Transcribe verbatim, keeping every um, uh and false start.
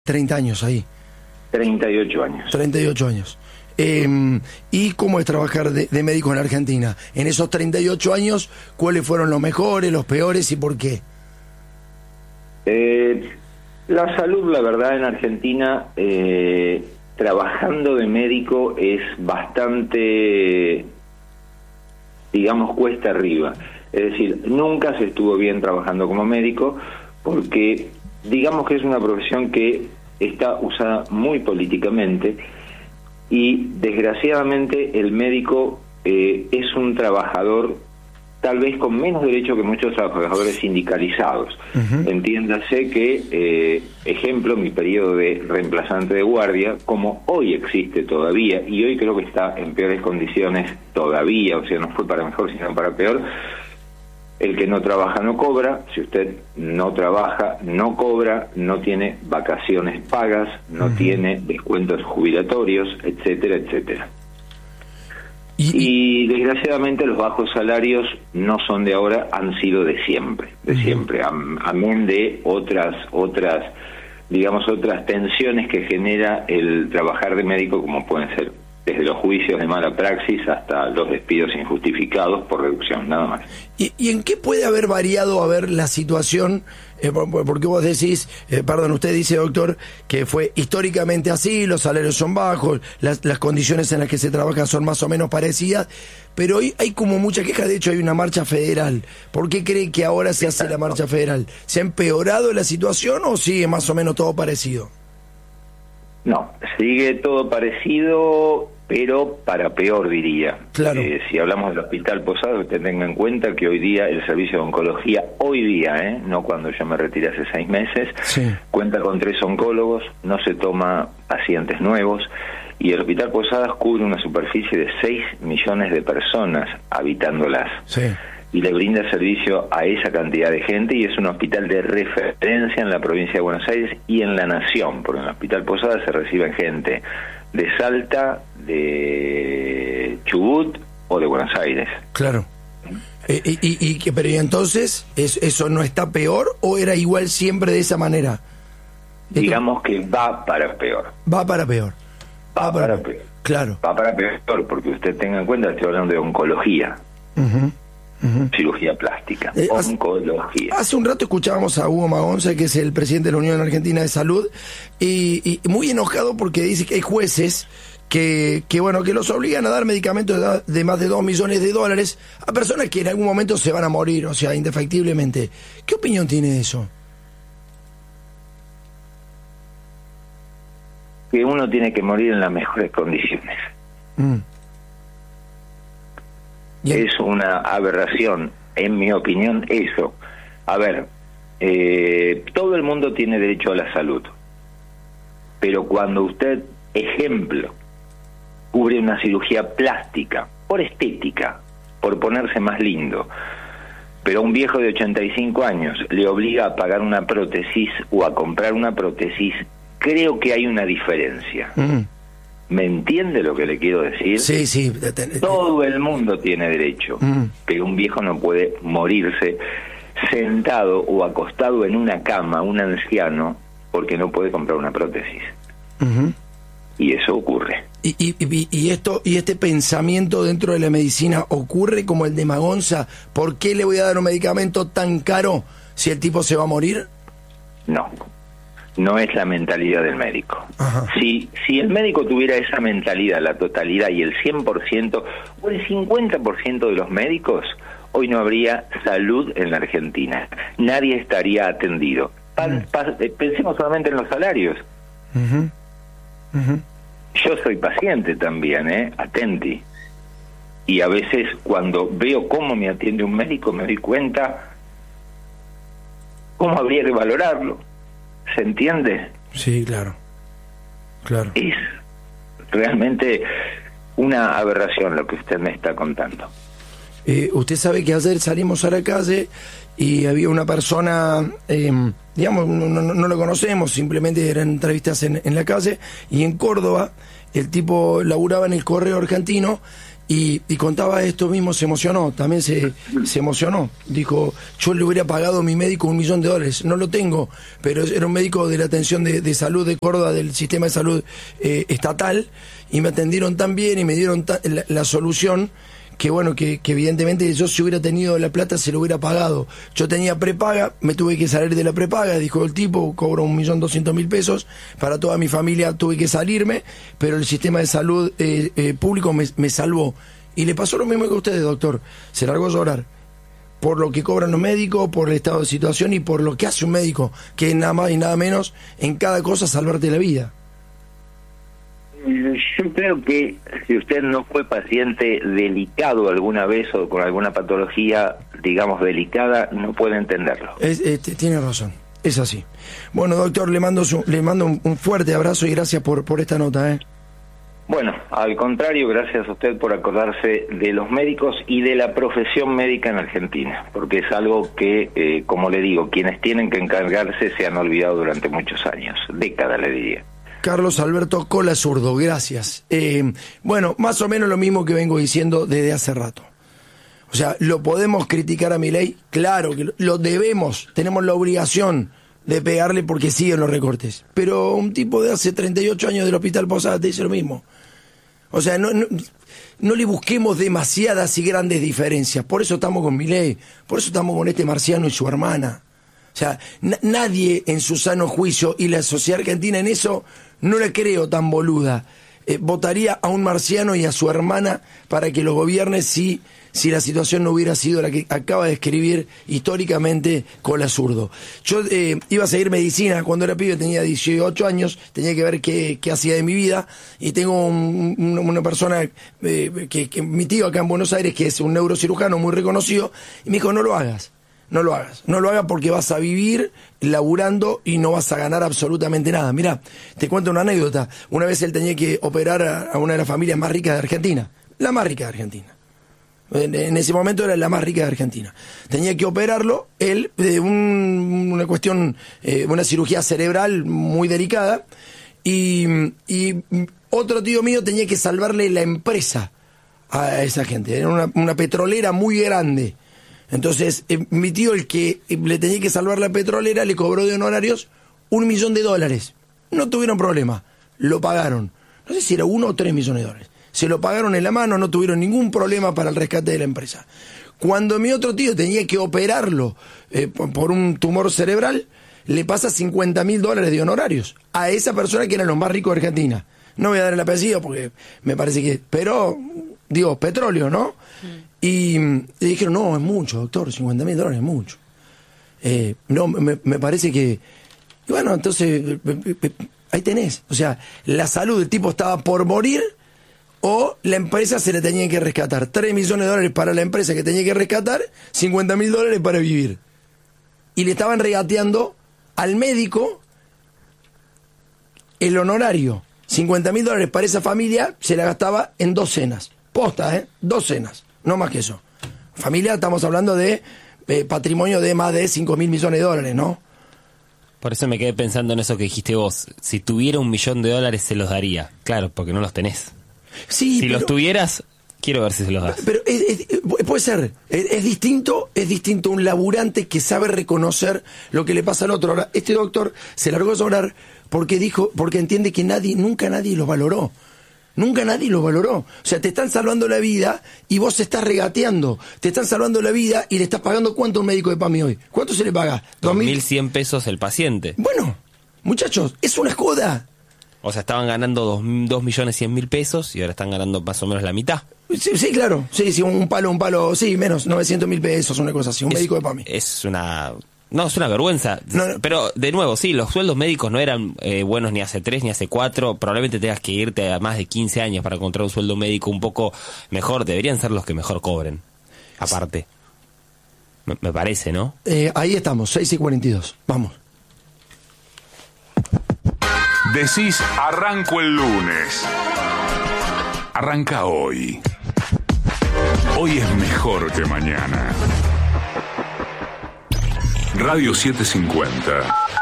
treinta años ahí. treinta y ocho años. treinta y ocho años. Eh, ¿Y cómo es trabajar de, de médico en Argentina? En esos treinta y ocho años, ¿cuáles fueron los mejores, los peores y por qué? Eh, la salud, la verdad, en Argentina, eh, trabajando de médico es bastante, digamos, cuesta arriba. Es decir, nunca se estuvo bien trabajando como médico porque, digamos que es una profesión que está usada muy políticamente y, desgraciadamente, el médico eh, es un trabajador tal vez con menos derecho que muchos trabajadores sindicalizados. Uh-huh. Entiéndase que, eh, ejemplo, mi periodo de reemplazante de guardia, como hoy existe todavía, y hoy creo que está en peores condiciones todavía, o sea, no fue para mejor, sino para peor. El que no trabaja no cobra, si usted no trabaja no cobra, no tiene vacaciones pagas, no uh-huh. tiene descuentos jubilatorios, etcétera, etcétera. Y, y desgraciadamente los bajos salarios no son de ahora, han sido de siempre, de uh-huh. siempre, amén de otras, otras, digamos, otras tensiones que genera el trabajar de médico, como pueden ser desde los juicios de mala praxis hasta los despidos injustificados por reducción, nada más. ¿Y, y en qué puede haber variado, a ver, la situación? Eh, porque vos decís, eh, perdón, usted dice, doctor, que fue históricamente así, los salarios son bajos, las, las condiciones en las que se trabaja son más o menos parecidas, pero hoy hay como mucha queja. De hecho hay una marcha federal. ¿Por qué cree que ahora se hace la marcha federal? ¿Se ha empeorado la situación o sigue más o menos todo parecido? No, sigue todo parecido, pero para peor, diría. Claro. Eh, si hablamos del Hospital Posadas, usted tenga en cuenta que hoy día el servicio de oncología, hoy día, eh, no cuando yo me retiré hace seis meses, sí. cuenta con tres oncólogos, no se toma pacientes nuevos, y el Hospital Posadas cubre una superficie de seis millones de personas habitándolas. Sí. Y le brinda servicio a esa cantidad de gente, y es un hospital de referencia en la provincia de Buenos Aires y en la nación, porque en el Hospital Posadas se reciben gente de Salta, de Chubut o de Buenos Aires. Claro. Eh, y, y, y que, pero ¿y entonces es, eso no está peor o era igual siempre de esa manera? Digamos Esto... que va para peor. Va para peor. Va, va para, para peor. Claro. Va para peor, porque usted tenga en cuenta, estoy hablando de oncología. Uh-huh. Uh-huh. Cirugía plástica, eh, oncología. Hace un rato escuchábamos a Hugo Magonza, que es el presidente de la Unión Argentina de Salud, y, y muy enojado porque dice que hay jueces que, que bueno, que los obligan a dar medicamentos de, de más de dos millones de dólares a personas que en algún momento se van a morir, o sea, indefectiblemente. ¿Qué opinión tiene de eso? Que uno tiene que morir en las mejores condiciones. Mm. Es una aberración, en mi opinión, eso. A ver, eh, todo el mundo tiene derecho a la salud, pero cuando usted, ejemplo, cubre una cirugía plástica, por estética, por ponerse más lindo, pero a un viejo de ochenta y cinco años le obliga a pagar una prótesis o a comprar una prótesis, creo que hay una diferencia. Mm. ¿Me entiende lo que le quiero decir? Sí, sí. Todo el mundo tiene derecho, mm. pero un viejo no puede morirse sentado o acostado en una cama, un anciano, porque no puede comprar una prótesis. Uh-huh. Y eso ocurre. ¿Y, y, y, esto, y este pensamiento dentro de la medicina ocurre como el de Magonza? ¿Por qué le voy a dar un medicamento tan caro si el tipo se va a morir? No. No es la mentalidad del médico. Si, si el médico tuviera esa mentalidad, la totalidad y el cien por ciento o el cincuenta por ciento de los médicos, hoy no habría salud en la Argentina. Nadie estaría atendido. Pa, pa, pensemos solamente en los salarios. Uh-huh. Uh-huh. Yo soy paciente también, ¿eh? Atenti. Y a veces cuando veo cómo me atiende un médico me doy cuenta cómo habría que valorarlo. ¿Se entiende? Sí, claro. Claro. Es realmente una aberración lo que usted me está contando. Eh, usted sabe que ayer salimos a la calle y había una persona, eh, digamos, no, no, no lo conocemos, simplemente eran entrevistas en, en la calle, y en Córdoba el tipo laburaba en el Correo Argentino Y, y contaba esto mismo, se emocionó, también se, se emocionó. Dijo, yo le hubiera pagado a mi médico un millón de dólares, no lo tengo, pero era un médico de la atención de, de salud de Córdoba, del sistema de salud eh, estatal, y me atendieron tan bien y me dieron ta, la, la solución, que bueno, que, que evidentemente yo si hubiera tenido la plata se lo hubiera pagado. Yo tenía prepaga, me tuve que salir de la prepaga, dijo el tipo, cobro un millón doscientos mil pesos, para toda mi familia tuve que salirme, pero el sistema de salud eh, eh, público me, me salvó. Y le pasó lo mismo que a ustedes, doctor, se largó a llorar, por lo que cobran los médicos, por el estado de situación y por lo que hace un médico, que es nada más y nada menos en cada cosa salvarte la vida. Yo creo que si usted no fue paciente delicado alguna vez o con alguna patología, digamos, delicada, no puede entenderlo. Es, este, tiene razón, es así. Bueno, doctor, le mando su, le mando un, un fuerte abrazo y gracias por, por esta nota, ¿eh? Bueno, al contrario, gracias a usted por acordarse de los médicos y de la profesión médica en Argentina, porque es algo que, eh, como le digo, quienes tienen que encargarse se han olvidado durante muchos años, décadas le diría. Carlos Alberto Cola Zurdo, gracias. Eh, bueno, más o menos lo mismo que vengo diciendo desde hace rato. O sea, ¿lo podemos criticar a Milei? Claro que lo, lo debemos, tenemos la obligación de pegarle porque siguen los recortes. Pero un tipo de hace treinta y ocho años del Hospital Posada te dice lo mismo. O sea, no, no, no le busquemos demasiadas y grandes diferencias. Por eso estamos con Milei, por eso estamos con este marciano y su hermana. O sea, na- nadie en su sano juicio, y la sociedad argentina en eso no la creo tan boluda, eh, votaría a un marciano y a su hermana para que los gobierne si, si la situación no hubiera sido la que acaba de escribir históricamente Cola Zurdo. Yo eh, iba a seguir medicina cuando era pibe, tenía dieciocho años, tenía que ver qué, qué hacía de mi vida, y tengo un, un, una persona, eh, que, que mi tío acá en Buenos Aires, que es un neurocirujano muy reconocido, y me dijo, no lo hagas. No lo hagas, no lo hagas porque vas a vivir laburando y no vas a ganar absolutamente nada. Mirá, te cuento una anécdota. Una vez él tenía que operar a, a una de las familias más ricas de Argentina, la más rica de Argentina. En, en ese momento era la más rica de Argentina. Tenía que operarlo, él, de un, una cuestión, eh, una cirugía cerebral muy delicada, y, y otro tío mío tenía que salvarle la empresa a esa gente. Era una, una petrolera muy grande. Entonces, eh, mi tío, el que le tenía que salvar la petrolera, le cobró de honorarios un millón de dólares. No tuvieron problema, lo pagaron. No sé si era uno o tres millones de dólares. Se lo pagaron en la mano, no tuvieron ningún problema para el rescate de la empresa. Cuando mi otro tío tenía que operarlo eh, por, por un tumor cerebral, le pasa cincuenta mil dólares de honorarios a esa persona que era los más ricos de Argentina. No voy a dar el apellido porque me parece que... Pero, digo, petróleo, ¿no? Mm. Y le dijeron, no, es mucho, doctor, cincuenta mil dólares es mucho. Eh, no, me, me parece que... Y bueno, entonces, ahí tenés. O sea, la salud del tipo estaba por morir, o la empresa se le tenía que rescatar. tres millones de dólares para la empresa que tenía que rescatar, cincuenta mil dólares para vivir. Y le estaban regateando al médico el honorario. cincuenta mil dólares para esa familia se la gastaba en dos cenas. Posta, ¿eh? Dos cenas. No más que eso. Familia, estamos hablando de eh, patrimonio de más de cinco mil millones de dólares, ¿no? Por eso me quedé pensando en eso que dijiste vos. Si tuviera un millón de dólares se los daría. Claro, porque no los tenés. Sí, si pero, los tuvieras, quiero ver si se los das. Pero es, es, puede ser. Es, es distinto, es distinto un laburante que sabe reconocer lo que le pasa al otro. Ahora, este doctor se largó a llorar porque dijo, porque entiende que nadie, nunca nadie los valoró. Nunca nadie lo valoró. O sea, te están salvando la vida y vos estás regateando. Te están salvando la vida y le estás pagando ¿cuánto a un médico de P A M I hoy? ¿Cuánto se le paga? dos mil cien pesos el paciente. Bueno, muchachos, es una joda. O sea, estaban ganando dos millones cien mil pesos y ahora están ganando más o menos la mitad. Sí, sí, claro. Sí, sí, un palo, un palo, sí, menos, novecientos mil pesos, una cosa así. Un es, médico de P A M I. Es una... No, es una vergüenza. No, no. Pero, de nuevo, sí, los sueldos médicos no eran eh, buenos ni hace tres ni hace cuatro. Probablemente tengas que irte a más de quince años para encontrar un sueldo médico un poco mejor. Deberían ser los que mejor cobren. Aparte. Me, me parece, ¿no? Eh, ahí estamos, seis y cuarenta y dos. Vamos. Decís, arranco el lunes. Arranca hoy. Hoy es mejor que mañana. Radio setecientos cincuenta.